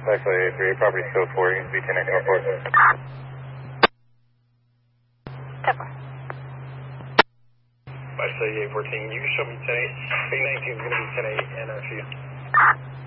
Actually, A3, property code 4, you can be 10 Echo 4. 10-4. I say A14, you can show me 10-8. A19 is going to be 10-8 and FU.